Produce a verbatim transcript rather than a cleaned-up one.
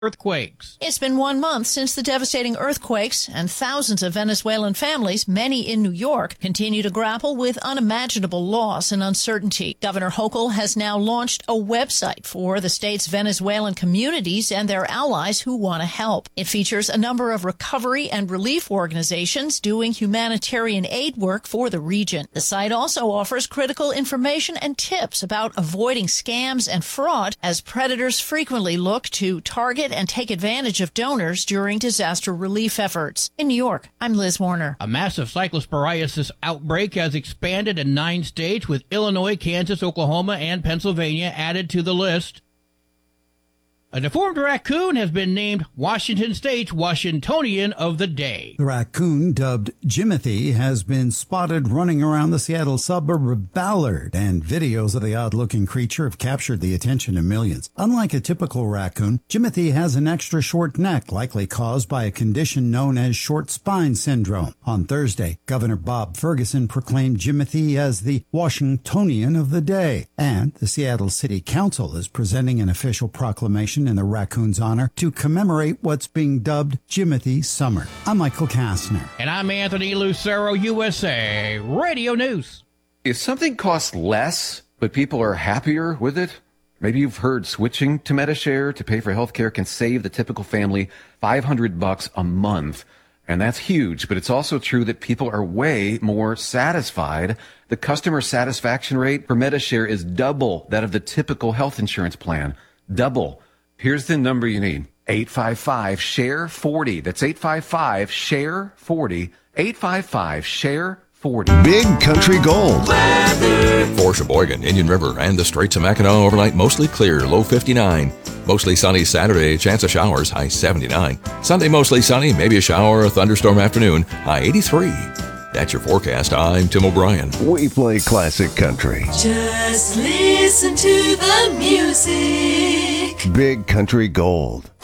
earthquakes. It's been one month since the devastating earthquakes, and thousands of Venezuelan families, many in New York, continue to grapple with unimaginable loss and uncertainty. Governor Hochul has now launched a website for the state's Venezuelan communities and their allies who want to help. It features a number of recovery and relief organizations doing humanitarian aid work for the region. The site also offers critical information and tips about avoiding scams and fraud, as predators frequently look to target and take advantage of donors during disaster relief efforts. In New York, I'm Liz Warner. A massive cyclosporiasis outbreak has expanded in nine states, with Illinois, Kansas, Oklahoma, and Pennsylvania added to the list. A deformed raccoon has been named Washington State's Washingtonian of the Day. The raccoon, dubbed Jimothy, has been spotted running around the Seattle suburb of Ballard, and videos of the odd-looking creature have captured the attention of millions. Unlike a typical raccoon, Jimothy has an extra short neck, likely caused by a condition known as short spine syndrome. On Thursday, Governor Bob Ferguson proclaimed Jimothy as the Washingtonian of the Day, and the Seattle City Council is presenting an official proclamation in the raccoon's honor to commemorate what's being dubbed Jimothy Summer. I'm Michael Kastner. And I'm Anthony Lucero, U S A Radio News. If something costs less, but people are happier with it, maybe you've heard switching to Medi-Share to pay for healthcare can save the typical family five hundred bucks a month. And that's huge, but it's also true that people are way more satisfied. The customer satisfaction rate for Medi-Share is double that of the typical health insurance plan. Double. Here's the number you need. eight five five, S H A R E forty. That's eight five five, S H A R E forty. eight five five, S H A R E forty. Big Country Gold. Weather. For Sheboygan, Indian River, and the Straits of Mackinac overnight, mostly clear, low fifty-nine. Mostly sunny Saturday, chance of showers, high seventy-nine. Sunday, mostly sunny, maybe a shower or thunderstorm afternoon, high eighty-three. That's your forecast. I'm Tim O'Brien. We play classic country. Just listen to the music. Big Country Gold.